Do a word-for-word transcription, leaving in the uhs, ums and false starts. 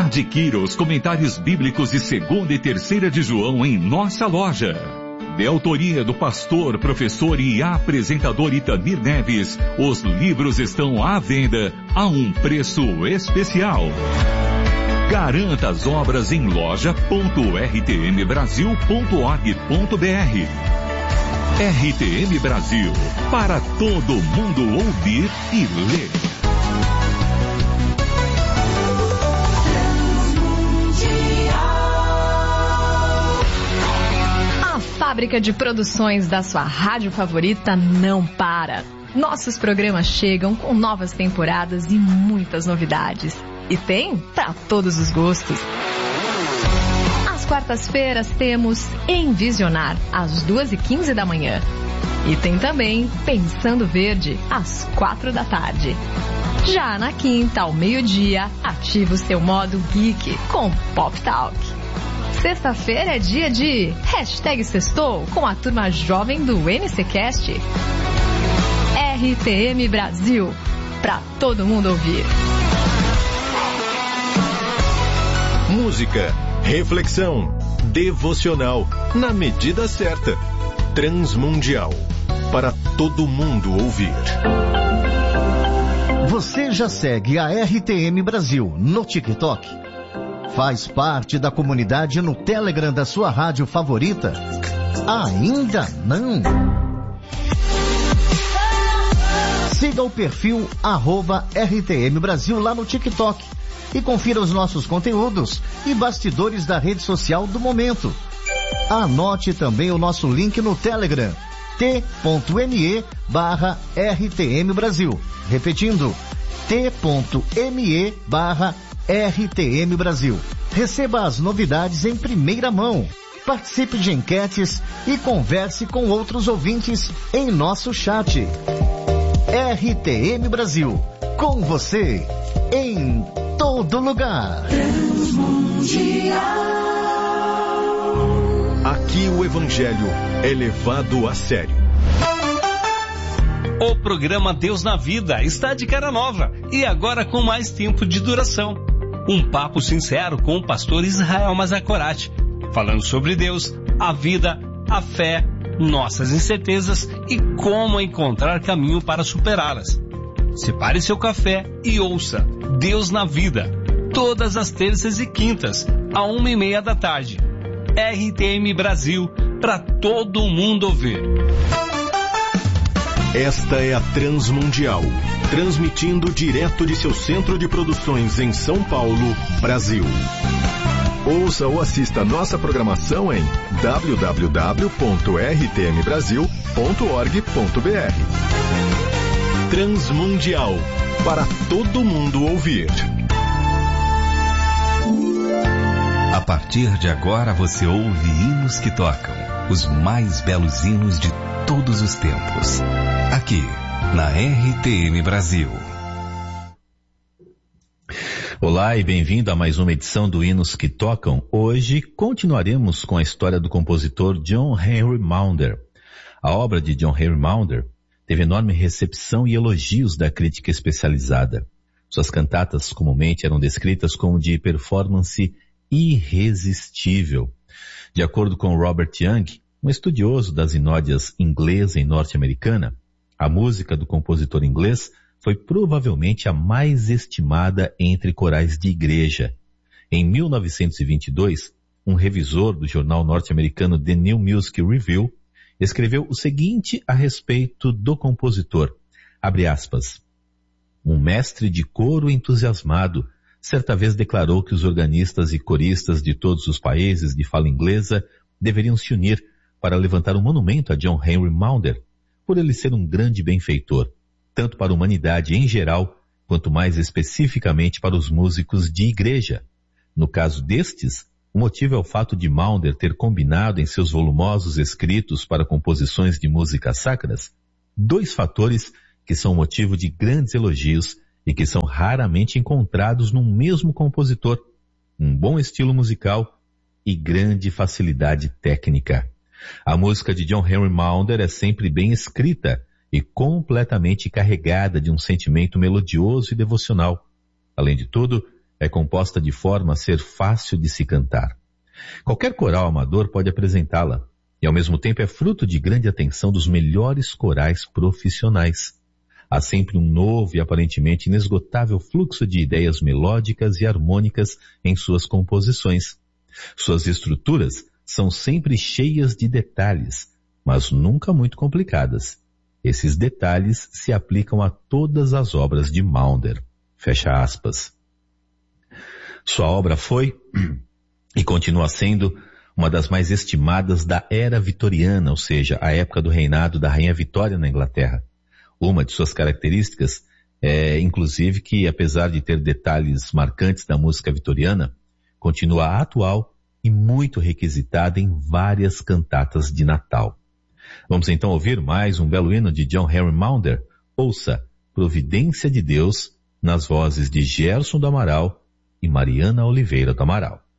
Adquira os comentários bíblicos de segunda e terceira de João em nossa loja. De autoria do pastor, professor e apresentador Itamir Neves, os livros estão à venda a um preço especial. Garanta as obras em loja ponto r t m brasil ponto org ponto b r. R T M Brasil, para todo mundo ouvir e ler. A fábrica de produções da sua rádio favorita não para. Nossos programas chegam com novas temporadas e muitas novidades. E tem para todos os gostos. Às quartas-feiras temos Envisionar, às duas e quinze da manhã. E tem também Pensando Verde, às quatro da tarde. Já na quinta, ao meio-dia, ativa o seu modo geek com Pop Talk. Sexta-feira é dia de Hashtag Sextou com a turma jovem do N C Cast. R T M Brasil, pra todo mundo ouvir. Música, reflexão, devocional, na medida certa. Transmundial, para todo mundo ouvir. Você já segue a R T M Brasil no TikTok? Faz parte da comunidade no Telegram da sua rádio favorita? Ainda não? Siga o perfil arroba R T M Brasil lá no TikTok e confira os nossos conteúdos e bastidores da rede social do momento. Anote também o nosso link no Telegram, t.me barra RTM Brasil. Repetindo, t.me barra RTM Brasil. Receba as novidades em primeira mão. Participe de enquetes e converse com outros ouvintes em nosso chat. R T M Brasil, com você, em todo lugar. Aqui o Evangelho é levado a sério. O programa Deus na Vida está de cara nova e agora com mais tempo de duração. Um papo sincero com o pastor Israel Mazakorati, falando sobre Deus, a vida, a fé, nossas incertezas e como encontrar caminho para superá-las. Separe seu café e ouça Deus na Vida, todas as terças e quintas, a uma e meia da tarde. R T M Brasil, para todo mundo ouvir. Esta é a Transmundial, transmitindo direto de seu centro de produções em São Paulo, Brasil. Ouça ou assista nossa programação em w w w ponto r t m brasil ponto org ponto b r. Transmundial, para todo mundo ouvir. A partir de agora você ouve hinos que tocam, os mais belos hinos de todos os tempos. Aqui, na R T M Brasil. Olá e bem-vindo a mais uma edição do Hinos que Tocam. Hoje continuaremos com a história do compositor John Henry Mander. A obra de John Henry Mander teve enorme recepção e elogios da crítica especializada. Suas cantatas comumente eram descritas como de performance irresistível. De acordo com Robert Young, um estudioso das inódias inglesa e norte-americana, a música do compositor inglês foi provavelmente a mais estimada entre corais de igreja. Em mil novecentos e vinte e dois, um revisor do jornal norte-americano The New Music Review escreveu o seguinte a respeito do compositor, abre aspas, um mestre de coro entusiasmado certa vez declarou que os organistas e coristas de todos os países de fala inglesa deveriam se unir para levantar um monumento a John Henry Mander, por ele ser um grande benfeitor, tanto para a humanidade em geral, quanto mais especificamente para os músicos de igreja. No caso destes, o motivo é o fato de Mander ter combinado em seus volumosos escritos para composições de músicas sacras dois fatores que são motivo de grandes elogios e que são raramente encontrados num mesmo compositor, um bom estilo musical e grande facilidade técnica. A música de John Henry Mander é sempre bem escrita e completamente carregada de um sentimento melodioso e devocional. Além de tudo, é composta de forma a ser fácil de se cantar. Qualquer coral amador pode apresentá-la, e ao mesmo tempo é fruto de grande atenção dos melhores corais profissionais. Há sempre um novo e aparentemente inesgotável fluxo de ideias melódicas e harmônicas em suas composições. Suas estruturas são sempre cheias de detalhes, mas nunca muito complicadas. Esses detalhes se aplicam a todas as obras de Maunder. Fecha aspas. Sua obra foi e continua sendo uma das mais estimadas da era vitoriana, ou seja, a época do reinado da Rainha Vitória na Inglaterra. Uma de suas características é, inclusive, que apesar de ter detalhes marcantes da música vitoriana, continua atual e muito requisitada em várias cantatas de Natal. Vamos então ouvir mais um belo hino de John Henry Maunder. Ouça Providência de Deus, nas vozes de Gerson do Amaral e Mariana Oliveira do Amaral.